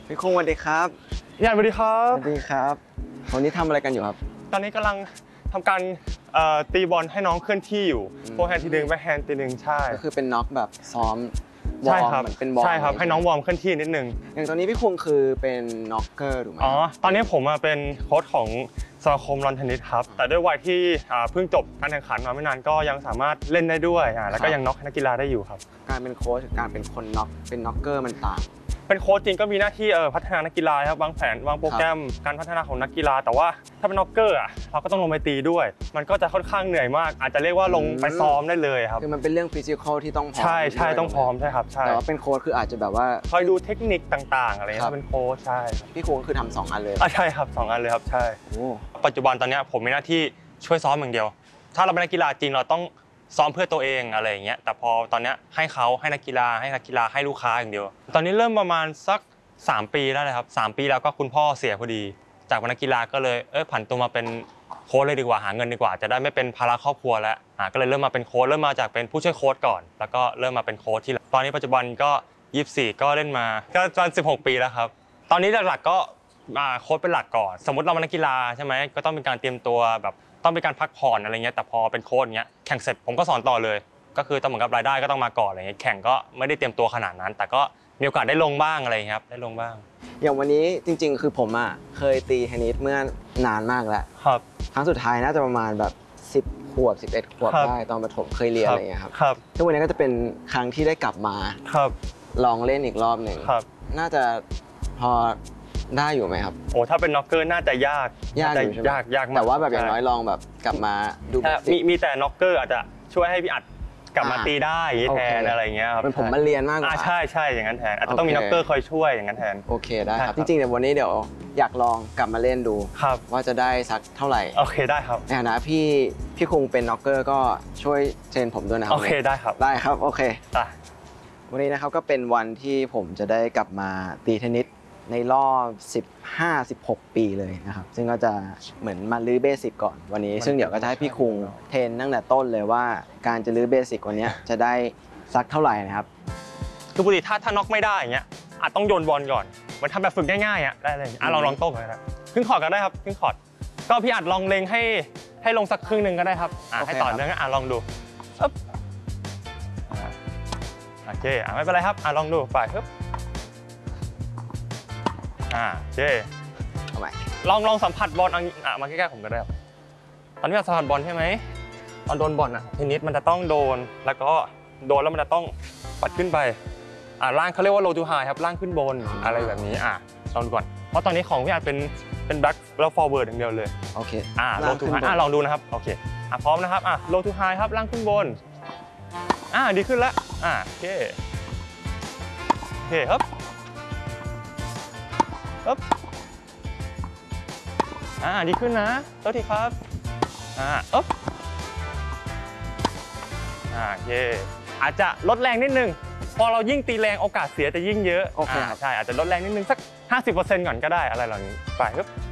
พี่คงสวัสดีครับสวัสดีครับสวัสดีครับวันนี้ทำอะไรกันอยู่ครับตอนนี้กำลังทำการตีบอลให้น้องเคลื่อนที่อยู่โฟร์แฮนด์ทีนึงแบ็คแฮนด์ทีนึงใช่ก็คือเป็นน็อกแบบซ้อมวอร์มเหมือนเป็นบอลใช่ครับให้น้องวอร์มเคลื่อนที่นิดนึงอย่างตอนนี้พี่คงคือเป็นน็อกเกอร์ถูกไหมอ๋อตอนนี้ผมเป็นโค้ชของสมาคมลอนเทนนิสครับแต่ด้วยวัยที่เพิ่งจบการแข่งขันมาไม่นานก็ยังสามารถเล่นได้ด้วยแล้วก็ยังน็อกนักกีฬาได้อยู่ครับการเป็นโค้ชกับการเป็นคนน็อกเป็นน็อกเกอร์มันต่างเป็นโค้ชจริงก็มีหน้าที่พัฒนานักกีฬาครับวางแผนวางโปรแกรมการพัฒนาของนักกีฬาแต่ว่าถ้าเป็นน็อกเกอร์เราก็ต้องลงไปตีด้วยมันก็จะค่อนข้างเหนื่อยมากอาจจะเรียกว่าลงไปซ้อมได้เลยครับคือมันเป็นเรื่องฟิสิกอลที่ต้องพร้อมใช่ต้องพร้อมใช่ครับใช่แต่ว่าเป็นโค้ชคืออาจจะแบบว่าคอยดูเทคนิคต่างๆอะไรเงี้ยเป็นโค้ชใช่พี่คงคือทำ2 อันเลยใช่ครับ2 อันเลยครับใช่ปัจจุบันตอนนี้ผมมีหน้าที่ช่วยซ้อมอย่างเดียวถ้าเราเป็นนักกีฬาจริงเราต้องซ้อมเพื่อตัวเองอะไรอย่างเงี้ยแต่พอตอนนี้ให้นักกีฬาให้ลูกค้าอย่างเดียวตอนนี้เริ่มประมาณสัก3 ปีแล้วเลยครับ3 ปีแล้วก็คุณพ่อเสียพอดีจากนักกีฬาก็เลยผันตัวมาเป็นโค้ชเลยดีกว่าหาเงินดีกว่าจะได้ไม่เป็นภาระครอบครัวแล้วก็เลยเริ่มมาเป็นโค้ชเริ่มมาจากเป็นผู้ช่วยโค้ชก่อนแล้วก็เริ่มมาเป็นโค้ชที่ตอนนี้ปัจจุบันก็24ก็เล่นมาก็ประมาณ16 ปีแล้วครับตอนนี้หลักๆก็โค้ชเป็นหลักก่อนสมมติเราเป็นนักกีฬาใช่ไหมก็ต้องมีการเตรียมตัวแบบต้องมีการพักผ่อนอะไรเงี้ยแต่พอเป็นโค้ชเงี้ยแข่งเสร็จผมก็สอนต่อเลยก็คือต้องเหมือนกับรายได้ก็ต้องมาก่อนอะไรเงี้ยแข่งก็ไม่ได้เตรียมตัวขนาดนั้นแต่ก็มีโอกาสได้ลงบ้างอะไรครับได้ลงบ้างอย่างวันนี้จริงๆคือผมเคยตีเทนนิสเมื่อนานมากแล้วครับครั้งสุดท้ายน่าจะประมาณแบบ10 ขวบ11 ขวบได้ตอนประถมเคยเรียนอะไรเงี้ยครับทุกวันนี้ก็จะเป็นครั้งที่ได้กลับมาลองเล่นอีกรอบหนึ่งน่าจะพอได้อยู่ไหมครับโอ้ถ้าเป็นน็อกเกอร์น่าจะยากอยู่ใช่ไหมยากมากแต่ว่าแบบอย่างน้อยลองแบบกลับมาดูมีแต่น็อกเกอร์อาจจะช่วยให้พี่อัดกลับมาตีได้แทนอะไรเงี้ยครับเป็นผมมาเรียนมากกว่าใช่อย่างนั้นแทนอาจจะต้องมีน็อกเกอร์คอยช่วยอย่างนั้นแทนโอเคได้ครับจริงๆเดี๋ยววันนี้เดี๋ยวอยากลองกลับมาเล่นดูว่าจะได้สักเท่าไหร่โอเคได้ครับในฐานะพี่คงเป็นน็อกเกอร์ก็ช่วยเทรนผมด้วยนะครับโอเคได้ครับโอเควันนี้นะครับก็เป็นวันที่ผมจะได้กลับมาตีเทนนิสในรอบ15-16 ปีเลยนะครับซึ่งก็จะเหมือนมาลื้อเบสิกก่อนวันนี้ซึ่งเดี๋ยวก็จะให้พี่คุงเทรนตั้งแต่ต้นเลยว่าการจะลื้อเบสิกวันนี้จะได้สักเท่าไหร่นะครับคือปกติถ้าน็อกไม่ได้อย่างเงี้ยอาจต้องโยนบอลก่อนมันทำแบบฝึกง่ายๆได้เลยลองโต้กันนะครับครึ่งคอร์ดก็ได้ครับครึ่งคอร์ดก็พี่อัดลองเล็งให้ลงสักครึ่งนึงก็ได้ครับให้ต่อเนื่องลองดูโอเคไม่เป็นไรครับลองดูไปโอเคเอาใหม่ลองสัมผัสบอลมาใกล้ๆผมก็ได้ครับตอนนี้เราสัมผัสบอลใช่ไหมตอนโดนบอลเทนนิสมันจะต้องโดนแล้วก็โดนแล้วมันจะต้องปัดขึ้นไปล่างเขาเรียกว่า low to high ครับล่างขึ้นบนอะไรแบบนี้ลองดูก่อนเพราะตอนนี้ของพี่อาจเป็น back แล้ว forward อย่างเดียวเลยโอเค low to high ลองดูนะครับโอเคพร้อมนะครับlow to high ครับล่างขึ้นบนดีขึ้นแล้วโอเคครับดีขึ้นนะโทษทีครับโอเคอาจจะลดแรงนิดนึงพอเรายิ่งตีแรงโอกาสเสียจะยิ่งเยอะโอเคใช่อาจจะลดแรงนิดนึงสัก 50% ก่อนก็ได้อะไรเหล่านี้ไป